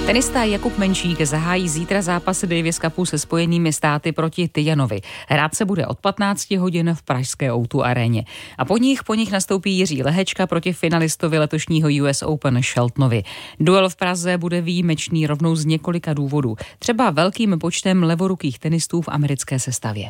Tenista Jakub Menšík zahájí zítra zápas Davis Cupu se Spojenými státy proti Tijanovi. Hrát se bude od 15 hodin v pražské O2 aréně. A po nich nastoupí Jiří Lehečka proti finalistovi letošního US Open Sheltonovi. Duel v Praze bude výjimečný rovnou z několika důvodů. Třeba velkým počtem levorukých tenistů v americké sestavě.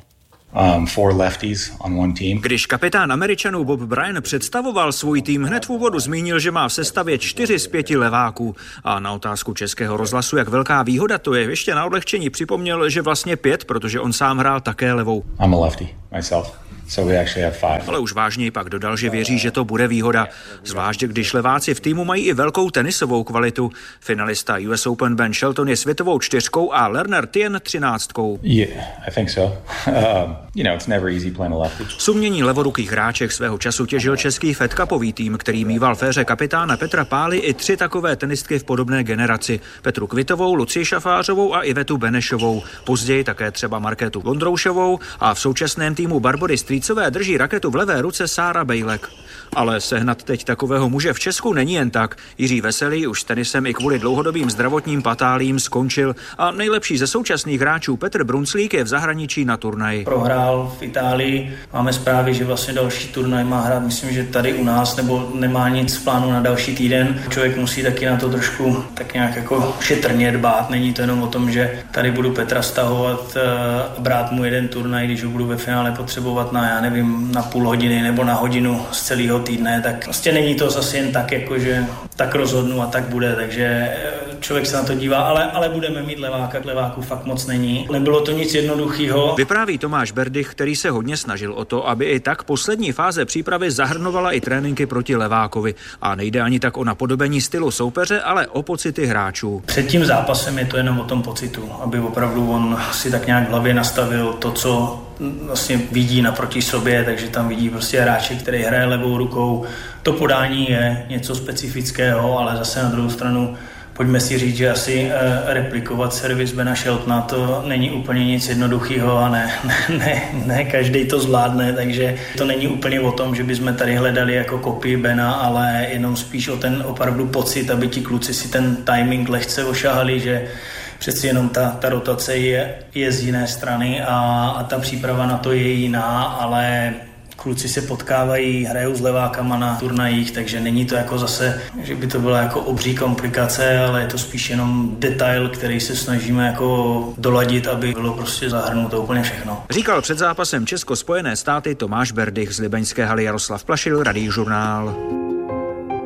Když kapitán Američanů Bob Bryan představoval svůj tým, hned v úvodu zmínil, že má v sestavě 4 z 5 leváků. A na otázku Českého rozhlasu, jak velká výhoda to je, ještě na odlehčení připomněl, že vlastně 5, protože on sám hrál také levou. I'm a lefty myself. So we actually have 5. Ale už vážněji pak dodal, že věří, že to bude výhoda. Zvlášť, když leváci v týmu mají i velkou tenisovou kvalitu. Finalista US Open Ben Shelton je světovou 4 a Lerner Tien 13. Yeah, I think so. It's never easy playing a lefty. Sumění levorukých hráček svého času těžil český Fed Cupový tým, který mýval v éře kapitána Petra Pály i 3 takové tenistky v podobné generaci. Petru Kvitovou, Lucii Šafářovou a Ivetu Benešovou. Později také třeba Markétu Vondroušovou a v současném týmu Barbory Strýcové drží raketu v levé ruce Sára Bejlek. Ale sehnat teď takového muže v Česku není jen tak. Jiří Veselý už s tenisem i kvůli dlouhodobým zdravotním patálím skončil a nejlepší ze současných hráčů Petr Brunclík je v zahraničí na turnaji. Prohrál v Itálii, máme zprávy, že vlastně další turnaj má hrát, myslím, že tady u nás, nebo nemá nic v plánu na další týden. Člověk musí taky na to trošku tak nějak jako šetrně dbát. Není to jenom o tom, že tady budu Petra stahovat a brát mu jeden turnaj, když ho budu ve finále potřebovat na půl hodiny nebo na hodinu z celého týdne, tak prostě není to zase jen tak, jakože tak rozhodnu a tak bude, takže člověk se na to dívá, ale budeme mít leváka, leváků fakt moc není. Nebylo to nic jednoduchého. Vypráví Tomáš Berdych, který se hodně snažil o to, aby i tak poslední fáze přípravy zahrnovala i tréninky proti levákovi. A nejde ani tak o napodobení stylu soupeře, ale o pocity hráčů. Před tím zápasem je to jenom o tom pocitu, aby opravdu on si tak nějak v hlavě nastavil to, co vlastně vidí naproti sobě, takže tam vidí prostě hráče, který hraje levou rukou. To podání je něco specifického, ale zase na druhou stranu pojďme si říct, že asi replikovat servis Bena Sheltona to není úplně nic jednoduchého a ne každý to zvládne, takže to není úplně o tom, že bychom tady hledali jako kopii Bena, ale jenom spíš o ten opravdu pocit, aby ti kluci si ten timing lehce ošahali, že přeci jenom ta rotace je z jiné strany a ta příprava na to je jiná, ale kluci se potkávají, hrajou s levákama na turnajích, takže není to jako zase, že by to byla jako obří komplikace, ale je to spíš jenom detail, který se snažíme jako doladit, aby bylo prostě zahrnuto úplně všechno. Říkal před zápasem Česko-Spojené státy Tomáš Berdych, z libeňské haly Jaroslav Plašil, Radiožurnál.